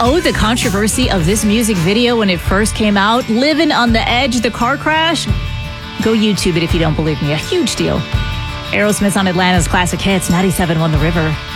Oh, the controversy of this music video when it first came out. Living on the Edge, the car crash. Go YouTube it if you don't believe me. A huge deal. Aerosmith on Atlanta's classic hits. 97 won The River.